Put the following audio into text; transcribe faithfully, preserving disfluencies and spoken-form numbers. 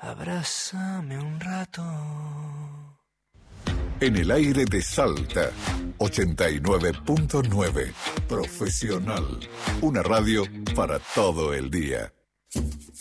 Abrázame un rato. En el aire de Salta, ochenta y nueve punto nueve. Profesional. Una radio para todo el día.